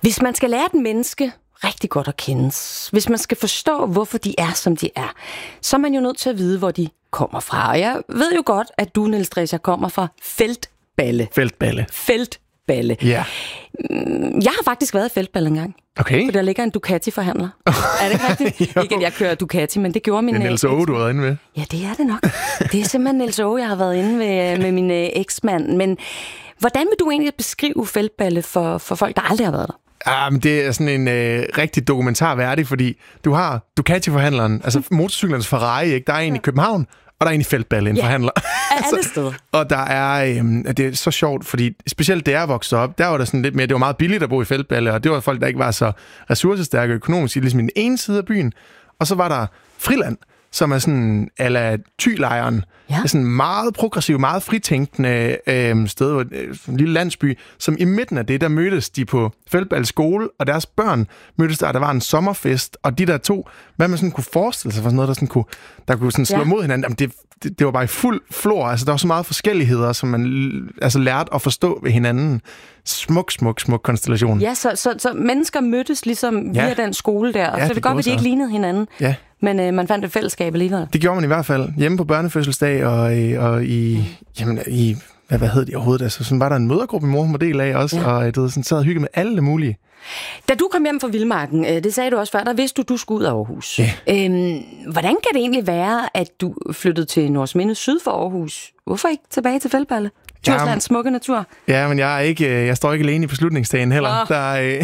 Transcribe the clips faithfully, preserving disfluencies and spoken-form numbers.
Hvis man skal lære et menneske rigtig godt at kende, hvis man skal forstå, hvorfor de er, som de er, så er man jo nødt til at vide, hvor de kommer fra. Og jeg ved jo godt, at du, Niels Drescher, kommer fra Feltballe. Feltballe. Feltballe. Ja. Jeg har faktisk været i Feltballe engang. Okay. For der ligger en Ducati-forhandler. Er det ikke rigtigt? Ikke, at jeg kører Ducati, men det gjorde min... Det er Niels Åge, du har været inde ved. Ja, det er det nok. Det er simpelthen Niels Åge, jeg har været inde ved med min eksmand. Men hvordan vil du egentlig beskrive Feltballe for, for folk, der aldrig har været der? Ja, men det er sådan en øh, rigtig dokumentarværdig, fordi du har Ducati-forhandleren, altså motorcyklernes Ferrari, ikke? Der er en i København, og der er en i Feltballe, en ja, forhandler. alle steder. Og der er, øhm, det er så sjovt, fordi specielt da jeg voksede op, der var der sådan lidt mere, det var meget billigt at bo i Feltballe, og det var folk, der ikke var så ressourcestærke økonomisk, ligesom i den ene side af byen. Og så var der Friland, som er sådan a la Thylejren. Ja. Det er sådan meget progressiv, meget fritænkende øh, sted, hvor, øh, en lille landsby, som i midten af det, der mødtes de på Feltballe skole, og deres børn mødtes der, der var en sommerfest, og de der to, hvad man sådan kunne forestille sig for sådan noget, der sådan kunne, der kunne sådan slå ja. mod hinanden, jamen det, det, det var bare i fuld flor, altså der var så meget forskelligheder, som man altså lærte at forstå ved hinanden. Smuk, smuk, smuk konstellation. Ja, så, så, så mennesker mødtes ligesom ja. via den skole der, og ja, så det godt, at de ikke lignede hinanden. Ja. Men øh, man fandt et fællesskab alligevel. Det gjorde man i hvert fald. Hjemme på børnefødselsdag og, og i, jamen, i hvad, hvad hed de overhovedet? Altså, sådan var der en mødergruppe, mor var del af også, ja. og du ved, sådan sad og hyggede med alle mulige. Da du kom hjem fra Vildmarken, det sagde du også før, der vidste du, du skulle ud af Aarhus. Ja. Øhm, hvordan kan det egentlig være, at du flyttede til Nordsminde syd for Aarhus? Hvorfor ikke tilbage til Feltballe? Djurslands smukke natur. Ja, men jeg er ikke, jeg står ikke alene i beslutningsdagen heller. Oh. Der, er,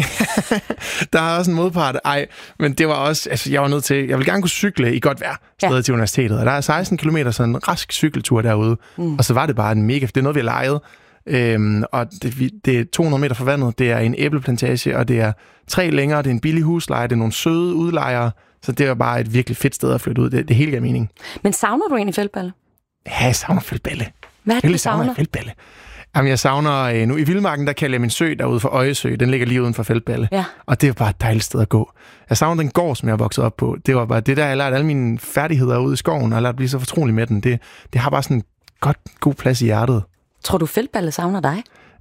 der er også en modpart. Ej, men det var også, altså jeg var nødt til, jeg vil gerne kunne cykle i godt vejr stadig ja. til universitetet. Og der er seksten kilometer, så en rask cykeltur derude. Mm. Og så var det bare en mega, det er noget, vi har lejet. Øhm, og det, det er to hundrede meter fra vandet, det er en æbleplantage, og det er tre længere, det er en billig husleje, det er nogle søde udlejere. Så det er bare et virkelig fedt sted at flytte ud. Det, det hele gav mening. Men savner du egentlig Feltballe? Ja, jeg savner Feltballe. Hvad er det, du savner? Feltballe. Jamen, jeg savner... Nu i Vildmarken, der kalder jeg min sø derude for Øjesø. Den ligger lige uden for Feltballe. Ja. Og det er bare et dejligt sted at gå. Jeg savner den gård, som jeg voksede op på. Det var bare det der, jeg lærte alle mine færdigheder ude i skoven, og jeg lærte blive så fortrolig med den. Det, det har bare sådan en godt, god plads i hjertet. Tror du, Feltballe savner dig?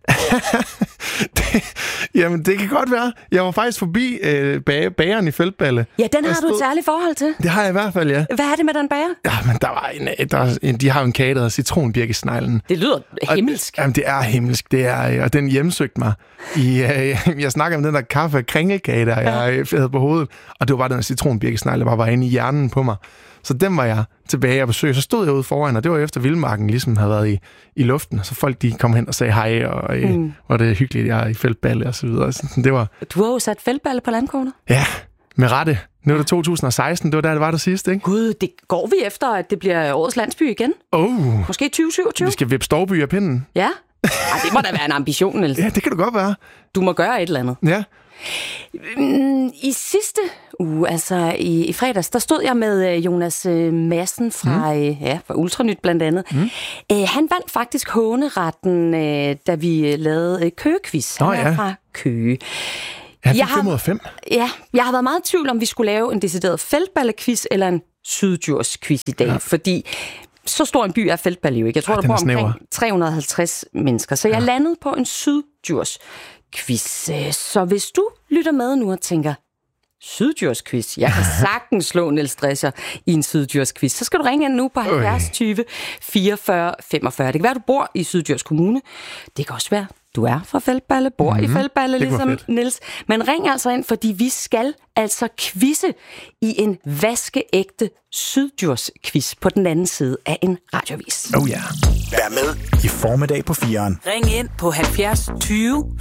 det, jamen, det kan godt være. Jeg var faktisk forbi øh, bag, bageren i Feltballe. Ja, den har stod, du et særligt forhold til. Det har jeg i hvert fald, ja. Hvad er det med den bager? Ja, men der var en, der var en de har en kage, der hedder citronbirkesneglen. Det lyder himmelsk. Og, jamen, det er himmelsk. Det er, og den hjemsøgte mig. I, øh, jeg snakker om den der kaffe kringelkage, der ja. jeg havde på hovedet. Og det var bare den der citronbirkesnegle, der bare var inde i hjernen på mig. Så dem var jeg tilbage og besøg. Så stod jeg ude foran, og det var efter Vildmarken ligesom havde været i, i luften. Så folk de kom hen og sagde hej, og øh, mm. var det hyggeligt, jeg er i Feltballe og så videre. Så det var... Du har jo sat Feltballe på landkortet. Ja, med rette. Nu er det to tusind og seksten, det var der, det var der sidst, ikke? Gud, det går vi efter, at det bliver årets landsby igen. Oh. Måske tyve syvogtyve. Vi skal vippe Storby af pinden. Ja. Ej, det må da være en ambition, Niels. Ja, det kan du godt være. Du må gøre et eller andet. Ja. I sidste uge, altså i, i fredags, der stod jeg med Jonas Madsen fra, mm. ja, fra Ultranyt blandt andet. Mm. Han vandt faktisk håneretten, da vi lavede Køge-quiz. Han oh, ja. er fra Køge. Ja, jeg fem ud af fem. Ja, jeg har været meget i tvivl om, vi skulle lave en decideret Feltballe-quiz eller en Syddjurs-quiz i dag, ja. fordi så stor en by er Feltballe jo ikke. Jeg tror, ja, der bor omkring tre hundrede og halvtreds mennesker, så jeg ja. landede på en Syddjurs quiz. Så hvis du lytter med nu og tænker, Syddjurs quiz, jeg kan sagtens slå Niels Drescher i en Syddjurs quiz, så skal du ringe ind nu på halvfjerds tyve fireogfyrre femogfyrre. Det kan være, du bor i Syddjurs Kommune. Det kan også være, du er fra Feltballe, bor mm-hmm. i Feltballe, ligesom Niels. Men ring altså ind, fordi vi skal altså quizze i en vaskeægte Syddjurs quiz på den anden side af en radioavis. Oh ja. Yeah. Vær med i formiddag på fireren. Ring ind på halvfjerds tyve